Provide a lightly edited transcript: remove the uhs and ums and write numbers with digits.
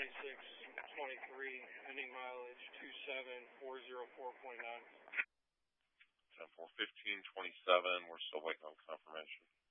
2623, ending mileage 27404.9. 10-4, 1527, we're still waiting on confirmation.